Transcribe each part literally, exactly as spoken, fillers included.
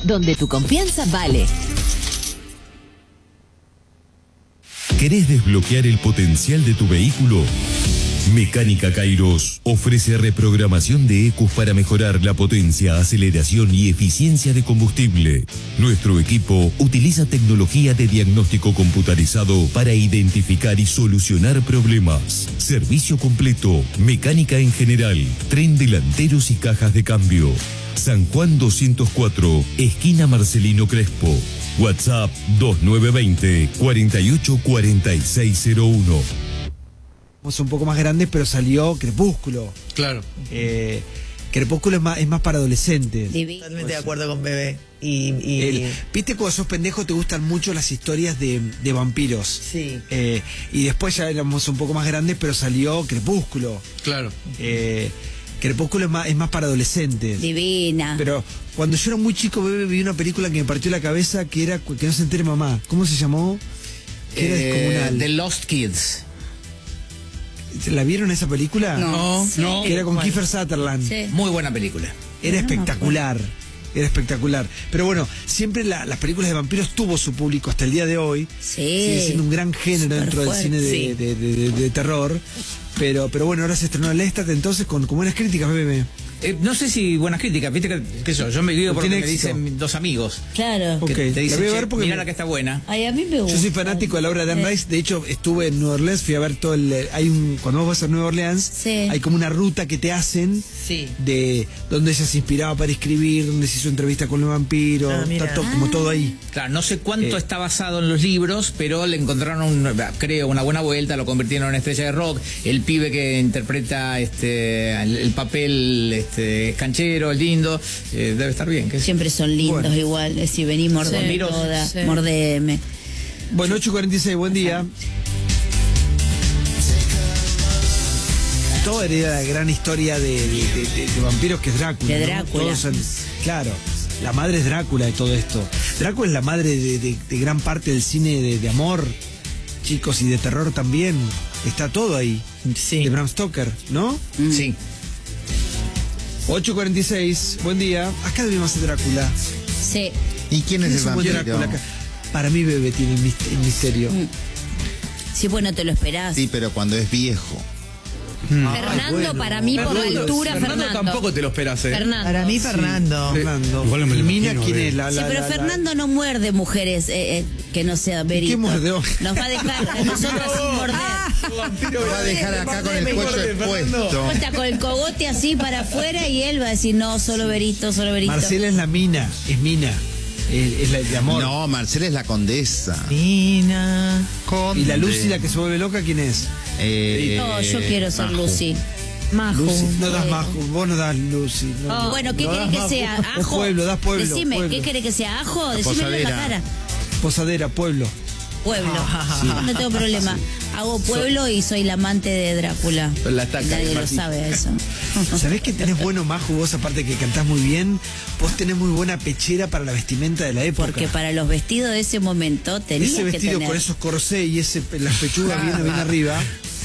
donde tu confianza vale. ¿Querés desbloquear el potencial de tu vehículo? Mecánica Kairos ofrece reprogramación de E C Us para mejorar la potencia, aceleración y eficiencia de combustible. Nuestro equipo utiliza tecnología de diagnóstico computarizado para identificar y solucionar problemas. Servicio completo, mecánica en general, tren delanteros y cajas de cambio. San Juan doscientos cuatro, esquina Marcelino Crespo. WhatsApp dos nueve dos cero, cuatro ocho cuatro seis cero uno. Un poco más grandes, pero salió Crepúsculo. Claro. Eh, Crepúsculo es más, es más para adolescentes. Totalmente de acuerdo con Bebé. Y, y... El, ¿Viste cuando sos pendejo te gustan mucho las historias de, de vampiros? Sí. Eh, y después ya éramos un poco más grandes, pero salió Crepúsculo. Claro. Eh, Crepúsculo es más, es más para adolescentes. Divina. Pero cuando yo era muy chico, Bebé, vi una película que me partió la cabeza, que era Que no se entere mamá. ¿Cómo se llamó? Que era Eh, descomunal. The Lost Kids. ¿La vieron esa película? No, Sí. no. Que era con Kiefer Sutherland. Sí. Muy buena película. Era No me espectacular. Era espectacular. Pero bueno, siempre la- las películas de vampiros tuvo su público hasta el día de hoy. Sí. Sigue siendo un gran género Súper dentro del fuerte. cine de, Sí. de- de- de- de terror. Pero, pero bueno, ahora se estrenó el Lestat, entonces con, con buenas críticas, bebé. Eh, no sé si buenas críticas, viste que, qué sé yo, yo me guío porque Tiene me éxito. dicen dos amigos. Claro. Ok, Que te la dicen, voy a ver "Che, porque mirá me- la que está buena". Ay, a mí me gusta. Yo soy fanático de la obra de Anne Eh, Rice. De hecho, estuve en Nueva Orleans, fui a ver todo el... Hay un, cuando vos vas a Nueva Orleans, Sí. hay como una ruta que te hacen Sí. de donde ella se inspiraba para escribir, donde se hizo entrevista con los vampiros, Ah, mira. está todo- como todo ahí. Claro, no sé cuánto Eh. está basado en los libros, pero le encontraron, un- creo, una buena vuelta, lo convirtieron en estrella de rock. El pibe que interpreta este el, el papel este, es canchero, es lindo, eh, debe estar bien. ¿Qué sé yo? Siempre son lindos Bueno. igual. eh, Si venís, mordeme Sí. toda. Sí. Mordeme. Bueno, ocho cuarenta y seis, buen día. Todo hereda la gran historia de, de- de- de- de vampiros que es Drácula. De ¿no? Drácula. Todos son- claro, la madre es Drácula de todo esto. Drácula es la madre de, de- de gran parte del cine de, de amor, chicos, y de terror también. Está todo ahí. Sí. De Bram Stoker, ¿no? Sí. ocho cuarenta y seis, buen día. Acá debemos hacer Drácula. Sí. ¿Y quién es el un buen vampiro? Drácula acá? Para mí, bebé, tiene el mis- el misterio. Sí, pues no te lo esperás. Sí, pero cuando es viejo. Fernando, bueno. para mí, por la Fernando, altura, Fernando Fernando. tampoco te lo esperas, ¿eh? Fernando. Para mí, Fernando. Fernando. Igual no me lo ¿Y Mina imagino, quién bebé. es? La, Sí, la- pero la- la- Fernando no muerde mujeres eh, eh, que no sea verito. ¿Qué mordeó? Nos va a dejar a nosotros sin morder. Lo va a dejar acá con el cuello expuesto. Está con el cogote así para afuera y él va a decir, no, solo verito, solo verito. Marcela es la mina, es mina. Es, es la de amor. No, Marcela es la condesa. Nina. ¿Y la Lucy, la que se vuelve loca, quién es? Eh, No, yo quiero ser Majo. Lucy. Majo. Lucy. No das Eh, más, vos no das Lucy. no. Oh, bueno, ¿qué No querés das que Majo. sea? Es ¿Ajo? pueblo, das pueblo. Decime, pueblo. ¿qué querés que sea? ¿Ajo? Decímelo en la posadera. cara. Posadera, pueblo. Pueblo. No tengo problema. Hago pueblo y soy la amante de Drácula. La estaca, Nadie lo Martín. sabe a eso. ¿Sabés que tenés bueno, Majo, vos aparte que cantás muy bien? Vos tenés muy buena pechera para la vestimenta de la época. Porque para los vestidos de ese momento tenías ese que vestido tener. con esos corsés y ese, las pechugas bien, bien arriba.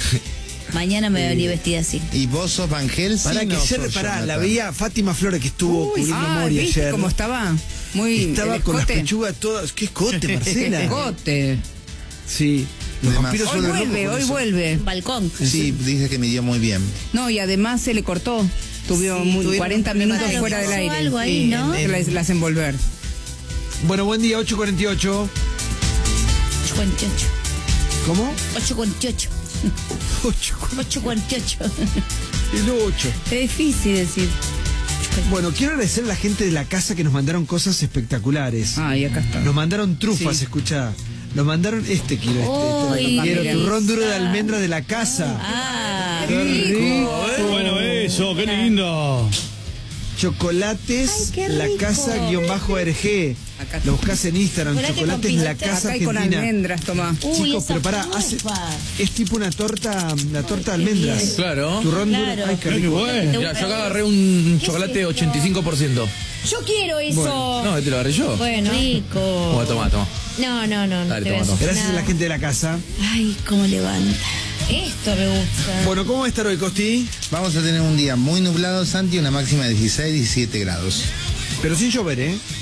Mañana me voy a venir vestida así. ¿Y vos sos Van Helsing? Para que o ayer, sos pará, la Jonathan? veía Fátima Flores que estuvo Uy, cubriendo ah, Moria ¿viste ayer. cómo estaba? Muy Estaba el con las escote. pechugas todas. ¿Qué escote, Marcela? Escote. Sí. Los De más. vampiros Hoy son de locos vuelve, con hoy eso. vuelve. Balcón. Sí, dice que midió muy bien. No, y además se le cortó. Tuvieron Sí, muy- tuvieron cuarenta un problema minutos de- fuera del pasó aire. algo ahí, ¿no? Se las, las envolver. Bueno, buen día, ocho cuarenta y ocho. ocho cuarenta y ocho. ¿Cómo? ocho cuarenta y ocho. ocho. ocho cuarenta y ocho. El ocho. Es difícil decir. Bueno, quiero agradecer a la gente de la casa que nos mandaron cosas espectaculares. Ah, y acá está. Nos mandaron trufas, Sí. escuchá. Nos mandaron este quiero, este, Uy, este, quiero qué turrón duro de rico. almendra de la casa. Ah, Qué rico. Bueno, eso, qué lindo. Chocolates, Ay, qué la rico. casa guión bajo R G. Acá está. Lo buscas en Instagram, Chocolate chocolates con la pintura. casa Acá y con argentina. almendras, toma. Uy, Chicos, esa pero pará, hace, trufa. es tipo una torta, una torta de Qué almendras. bien. Claro. Turrón duro. Claro. Ay, qué Qué rico. bueno. Mira, yo acá agarré un chocolate ochenta y cinco por ciento. Yo quiero eso. No, este lo agarré yo. Bueno, rico. Toma, toma, toma. No, no, no, no Dale, te voy a toma, hacer Gracias a la nada. gente de la casa. Ay, cómo levanta. Esto me gusta. Bueno, ¿cómo va a estar hoy, Costi? Vamos a tener un día muy nublado, Santi, una máxima de dieciséis, diecisiete grados. Pero sin llover, ¿eh?